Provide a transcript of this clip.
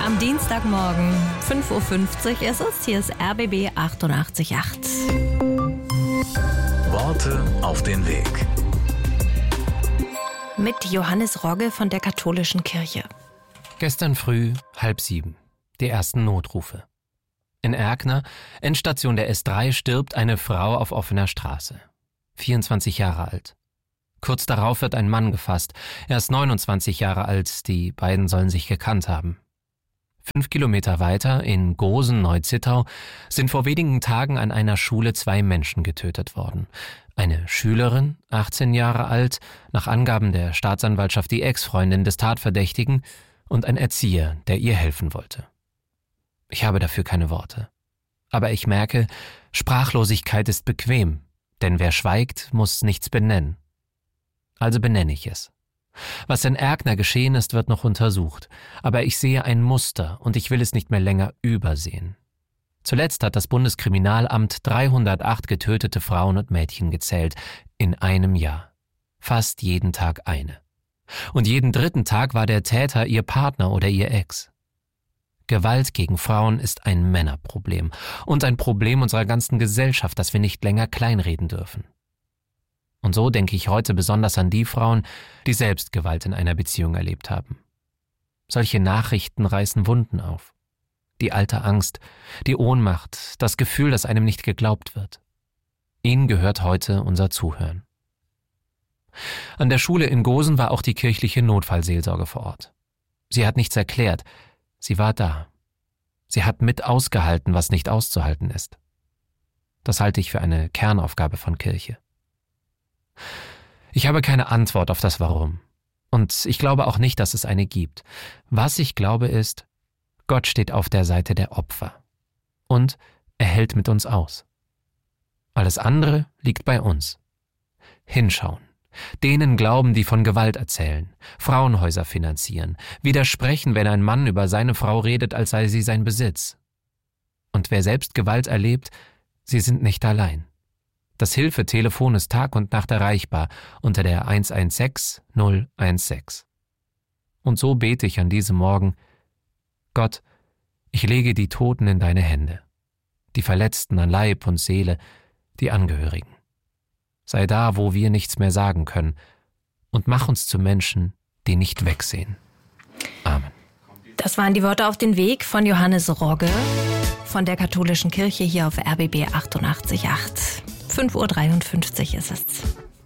Am Dienstagmorgen, 5.50 Uhr ist es. Hier ist RBB 88.8. Worte auf den Weg. Mit Johannes Rogge von der Katholischen Kirche. Gestern früh 6:30. Die ersten Notrufe. In Erkner, Endstation der S3, stirbt eine Frau auf offener Straße. 24 Jahre alt. Kurz darauf wird ein Mann gefasst. Er ist 29 Jahre alt. Die beiden sollen sich gekannt haben. 5 Kilometer weiter, in Gosen-Neu-Zittau, sind vor wenigen Tagen an einer Schule 2 Menschen getötet worden. Eine Schülerin, 18 Jahre alt, nach Angaben der Staatsanwaltschaft die Ex-Freundin des Tatverdächtigen, und ein Erzieher, der ihr helfen wollte. Ich habe dafür keine Worte. Aber ich merke, Sprachlosigkeit ist bequem, denn wer schweigt, muss nichts benennen. Also benenne ich es. Was in Erkner geschehen ist, wird noch untersucht. Aber ich sehe ein Muster und ich will es nicht mehr länger übersehen. Zuletzt hat das Bundeskriminalamt 308 getötete Frauen und Mädchen gezählt. In einem Jahr. Fast jeden Tag eine. Und jeden dritten Tag war der Täter ihr Partner oder ihr Ex. Gewalt gegen Frauen ist ein Männerproblem und ein Problem unserer ganzen Gesellschaft, das wir nicht länger kleinreden dürfen. Und so denke ich heute besonders an die Frauen, die selbst Gewalt in einer Beziehung erlebt haben. Solche Nachrichten reißen Wunden auf. Die alte Angst, die Ohnmacht, das Gefühl, dass einem nicht geglaubt wird. Ihnen gehört heute unser Zuhören. An der Schule in Gosen war auch die kirchliche Notfallseelsorge vor Ort. Sie hat nichts erklärt, sie war da. Sie hat mit ausgehalten, was nicht auszuhalten ist. Das halte ich für eine Kernaufgabe von Kirche. Ich habe keine Antwort auf das Warum. Und ich glaube auch nicht, dass es eine gibt. Was ich glaube ist, Gott steht auf der Seite der Opfer. Und er hält mit uns aus. Alles andere liegt bei uns. Hinschauen. Denen glauben, die von Gewalt erzählen, Frauenhäuser finanzieren, widersprechen, wenn ein Mann über seine Frau redet, als sei sie sein Besitz. Und wer selbst Gewalt erlebt, sie sind nicht allein. Das Hilfetelefon ist Tag und Nacht erreichbar unter der 116 016. Und so bete ich an diesem Morgen: Gott, ich lege die Toten in deine Hände, die Verletzten an Leib und Seele, die Angehörigen. Sei da, wo wir nichts mehr sagen können, und mach uns zu Menschen, die nicht wegsehen. Amen. Das waren die Worte auf den Weg von Johannes Rogge von der Katholischen Kirche hier auf RBB 88.8. 5.53 Uhr ist es.